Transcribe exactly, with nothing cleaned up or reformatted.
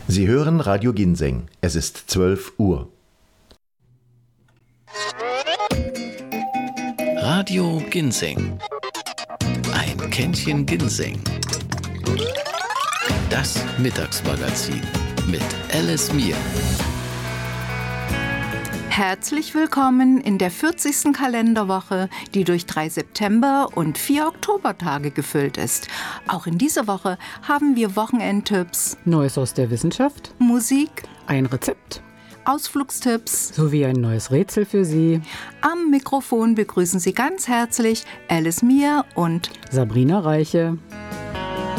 Sie hören Radio Ginseng. Es ist zwölf Uhr. Radio Ginseng. Ein Kännchen Ginseng. Das Mittagsmagazin mit Alice Mier. Herzlich willkommen in der vierzigsten Kalenderwoche, die durch drei September- und vier Oktobertage gefüllt ist. Auch in dieser Woche haben wir Wochenendtipps, Neues aus der Wissenschaft, Musik, ein Rezept Ausflugstipps sowie ein neues Rätsel für Sie. Am Mikrofon begrüßen Sie ganz herzlich Alice Mier und Sabrina Reiche.